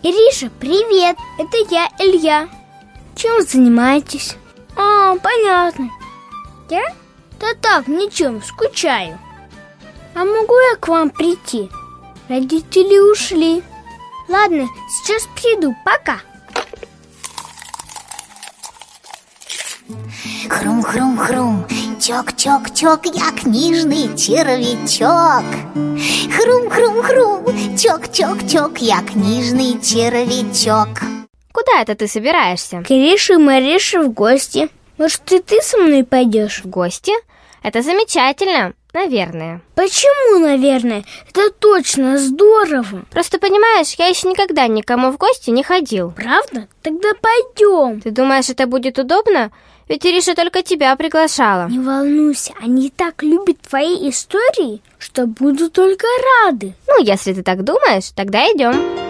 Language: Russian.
Ириша, привет! Это я, Илья. Чем вы занимаетесь? Понятно. Я? Да так, ничем, скучаю. А могу я к вам прийти? Родители ушли. Ладно, сейчас приду, пока. Хрум-хрум-хрум, чок-чок-чок, я книжный червячок. Хрум-хрум-хрум, чок-чок-чок, я книжный червячок. Куда это ты собираешься? К Ирише и Марише в гости. Может, и ты со мной пойдешь? В гости? Это замечательно, наверное. Почему, наверное? Это точно здорово. Просто понимаешь, я еще никогда никому в гости не ходил. Правда? Тогда пойдем. Ты думаешь, это будет удобно? Ведь Ириша только тебя приглашала. Не волнуйся, они так любят твои истории, что будут только рады. Ну, если ты так думаешь, тогда идем.